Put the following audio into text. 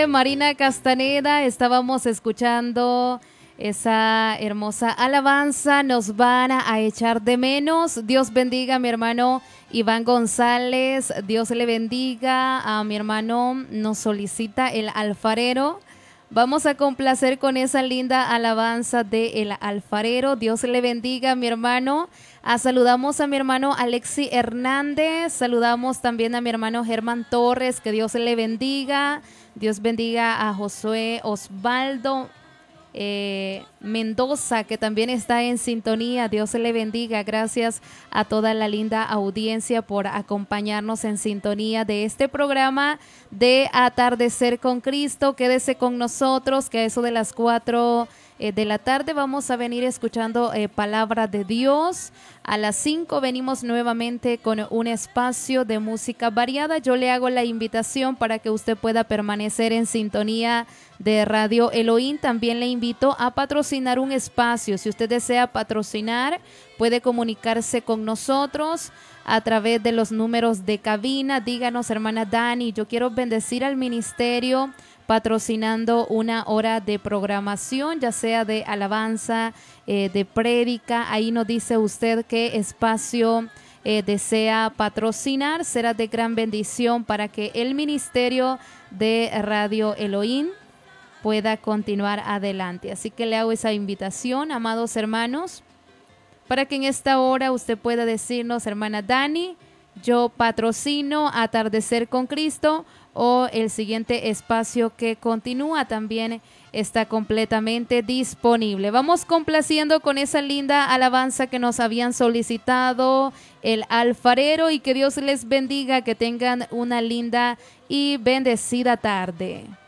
de Marina Castaneda. Estábamos escuchando esa hermosa alabanza. Nos van a echar de menos. Dios bendiga a mi hermano Iván González. Dios le bendiga a mi hermano. Nos solicita el alfarero. Vamos a complacer con esa linda alabanza de El Alfarero. Dios le bendiga a mi hermano. Saludamos a mi hermano Alexi Hernández. Saludamos también a mi hermano Germán Torres. Que Dios le bendiga. Dios bendiga a Josué Osvaldo Mendoza, que también está en sintonía. Dios le bendiga. Gracias a toda la linda audiencia por acompañarnos en sintonía de este programa de Atardecer con Cristo. Quédese con nosotros, que a eso de las 4 de la tarde vamos a venir escuchando palabra de Dios. A las 5 venimos nuevamente con un espacio de música variada. Yo le hago la invitación para que usted pueda permanecer en sintonía de Radio Elohim. También le invito a patrocinar un espacio. Si usted desea patrocinar, puede comunicarse con nosotros a través de los números de cabina. Díganos, hermana Dani, yo quiero bendecir al ministerio patrocinando una hora de programación, ya sea de alabanza, de prédica. Ahí nos dice usted qué espacio desea patrocinar. Será de gran bendición para que el ministerio de Radio Elohim pueda continuar adelante. Así que le hago esa invitación, amados hermanos, para que en esta hora usted pueda decirnos, hermana Dani, yo patrocino Atardecer con Cristo, o el siguiente espacio que continúa también está completamente disponible. Vamos complaciendo con esa linda alabanza que nos habían solicitado, El Alfarero, y que Dios les bendiga, que tengan una linda y bendecida tarde.